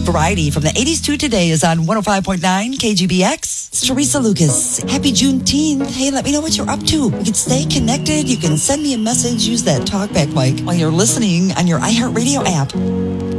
Variety from the 80s to today is on 105.9 KGBX. It's Teresa Lucas. Happy Juneteenth. Hey, let me know what you're up to. You can stay connected. You can send me a message. Use that talkback mic while you're listening on your iHeartRadio app.